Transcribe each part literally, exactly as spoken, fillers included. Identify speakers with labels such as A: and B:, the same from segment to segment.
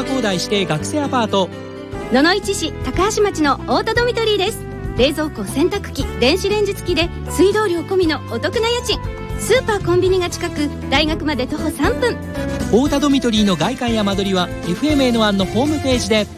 A: 沢工大指定学生アパート。
B: 野々市市高橋町の太田ドミトリーです。冷蔵庫、洗濯機、電子レンジ付きで水道料込みのお得な家賃。スーパーコンビニが近く、大学まで徒歩さんぷん。
A: 太田ドミトリーの外観や間取りは エフエムエヌワン のホームページで。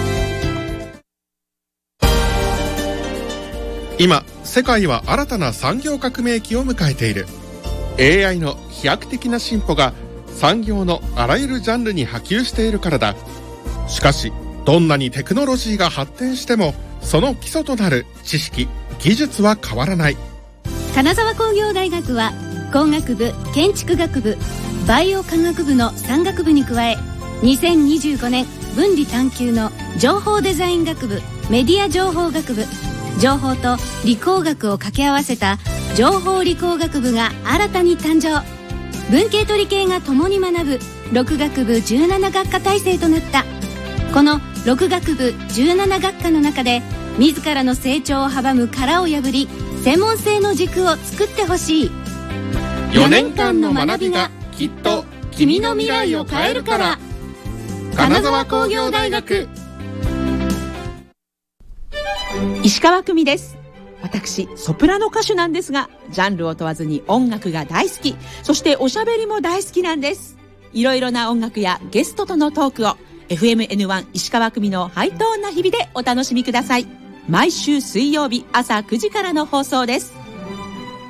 C: 今世界は新たな産業革命期を迎えている。 エーアイ の飛躍的な進歩が産業のあらゆるジャンルに波及しているからだ。しかしどんなにテクノロジーが発展しても、その基礎となる知識・技術は変わらない。
B: 金沢工業大学は工学部、建築学部、バイオ科学部のさん学部に加え、にせんにじゅうごねん分離探究の情報デザイン学部、メディア情報学部、情報と理工学を掛け合わせた情報理工学部が新たに誕生。文系と理系が共に学ぶろく学部じゅうなな学科体制となった。このろく学部じゅうなな学科の中で、自らの成長を阻む殻を破り、専門性の軸を作ってほしい。
C: よねんかんの学びがきっと君の未来を変えるから。金沢工業大学。
D: 石川久美です。私ソプラノ歌手なんですが、ジャンルを問わずに音楽が大好き、そしておしゃべりも大好きなんです。いろいろな音楽やゲストとのトークを エフエムエヌワン 石川久美のハイトーンな日々でお楽しみください。毎週水曜日朝くじからの放送です。